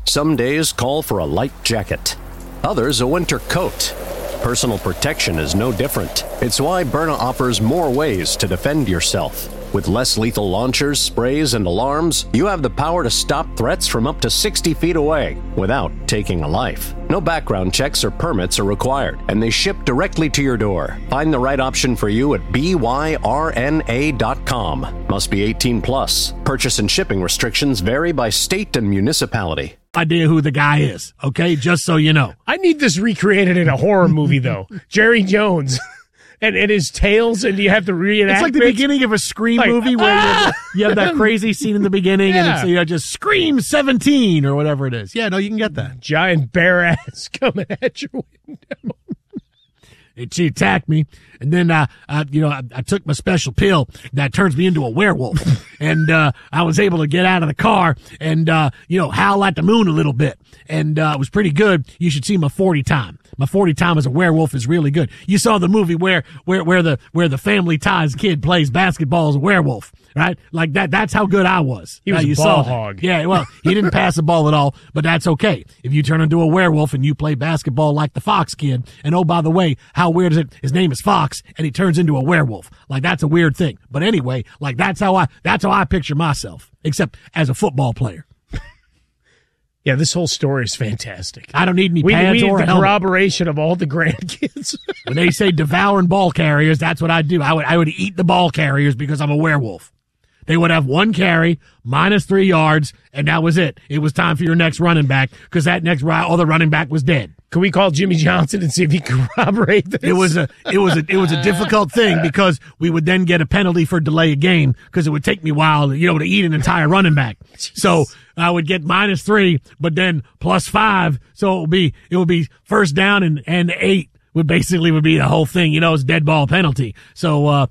Some days call for a light jacket, others a winter coat. Personal protection is no different. It's why Byrna offers more ways to defend yourself. With less lethal launchers, sprays, and alarms, you have the power to stop threats from up to 60 feet away without taking a life. No background checks or permits are required, and they ship directly to your door. Find the right option for you at byrna.com. Must be 18 plus. Purchase and shipping restrictions vary by state and municipality. Idea who the guy is, okay? Just so you know. I need this recreated in a horror movie, though. Jerry Jones. And his tails, and you have to reenact. It's like the beginning of a Scream movie where you have that crazy scene in the beginning, and it's just Scream 17 or whatever it is. Yeah, no, you can get that. Giant bear ass coming at your window. She attacked me, and then I took my special pill that turns me into a werewolf, and I was able to get out of the car and howl at the moon a little bit, and it was pretty good. You should see my 40 time. My 40 time as a werewolf is really good. You saw the movie where the Family Ties kid plays basketball as a werewolf, right? Like that. That's how good I was. He was a ball hog. Yeah, well, he didn't pass the ball at all, but that's okay. If you turn into a werewolf and you play basketball like the Fox kid, and oh, by the way, how weird is it? His name is Fox, and he turns into a werewolf. Like, that's a weird thing. But anyway, like, that's how I picture myself, except as a football player. Yeah, this whole story is fantastic. I don't need any pads or a helmet. We need the corroboration of all the grandkids. When they say devouring ball carriers, that's what I do. I would eat the ball carriers because I'm a werewolf. They would have one carry, -3 yards, and that was it. It was time for your next running back because that next other running back was dead. Can we call Jimmy Johnson and see if he can corroborate this? It was a difficult thing because we would then get a penalty for delay of game because it would take me a while, to eat an entire running back. So I would get -3, but then +5. So it would be first down and 8. Would be the whole thing, it's dead ball penalty. So,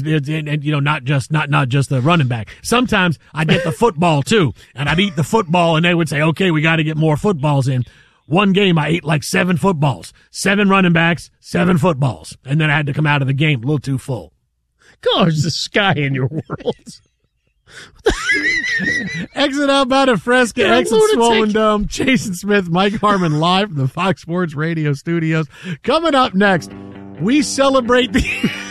not just the running back. Sometimes I'd get the football too, and I'd eat the football and they would say, okay, we got to get more footballs in. One game I ate like 7 footballs, 7 running backs, 7 footballs. And then I had to come out of the game a little too full. Gosh, the sky in your world. Exit outbound at Fresca, exit Swollen Dome. Jason Smith, Mike Harmon live from the Fox Sports Radio studios. Coming up next, we celebrate the...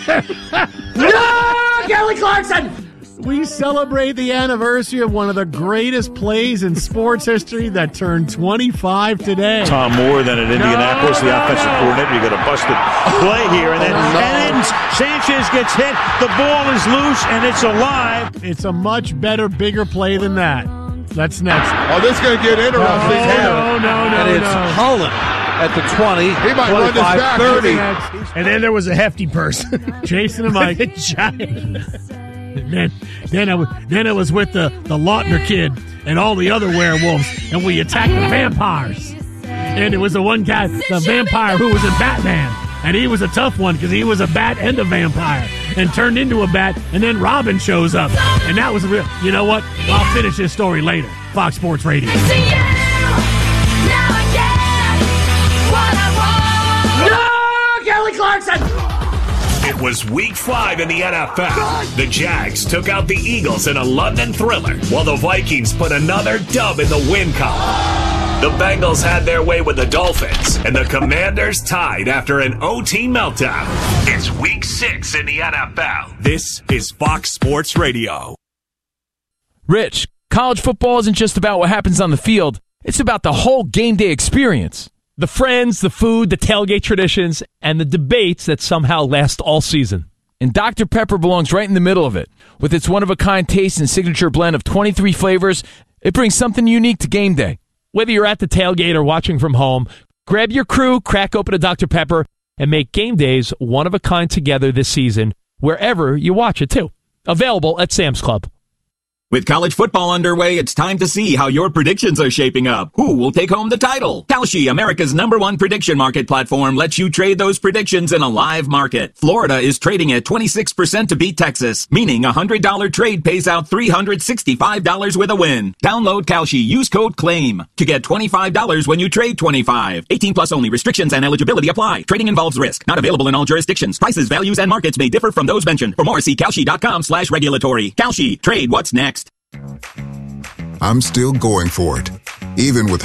No! Kelly Clarkson! We celebrate the anniversary of one of the greatest plays in sports history that turned 25 today. Tom Moore then at Indianapolis, the offensive coordinator. You got a busted play here, and then Sanchez gets hit. The ball is loose, and it's alive. It's a much better, bigger play than that. That's next. Oh, this is going to get interesting here. No. And it's Holland at the 20. He might run this back. 30. And then there was a hefty person. Jason and Mike. Giant. Then I was with the Lautner kid and all the other werewolves, and we attacked the vampires. And it was the one guy, the vampire who was in Batman, and he was a tough one because he was a bat and a vampire and turned into a bat, and then Robin shows up, and that was real. You know what? I'll finish this story later. Fox Sports Radio. No, Kelly Clarkson! It was Week 5 in the NFL. The Jags took out the Eagles in a London thriller, while the Vikings put another dub in the win column. The Bengals had their way with the Dolphins, and the Commanders tied after an OT meltdown. It's Week 6 in the NFL. This is Fox Sports Radio. Rich, college football isn't just about what happens on the field. It's about the whole game day experience. The friends, the food, the tailgate traditions, and the debates that somehow last all season. And Dr. Pepper belongs right in the middle of it. With its one-of-a-kind taste and signature blend of 23 flavors, it brings something unique to game day. Whether you're at the tailgate or watching from home, grab your crew, crack open a Dr. Pepper, and make game days one-of-a-kind together this season, wherever you watch it, too. Available at Sam's Club. With college football underway, it's time to see how your predictions are shaping up. Who will take home the title? Kalshi, America's #1 prediction market platform, lets you trade those predictions in a live market. Florida is trading at 26% to beat Texas, meaning a $100 trade pays out $365 with a win. Download Kalshi, use code CLAIM to get $25 when you trade 25. 18 plus only. Restrictions and eligibility apply. Trading involves risk. Not available in all jurisdictions. Prices, values, and markets may differ from those mentioned. For more, see Kalshi.com/regulatory. Kalshi, trade what's next. I'm still going for it, even with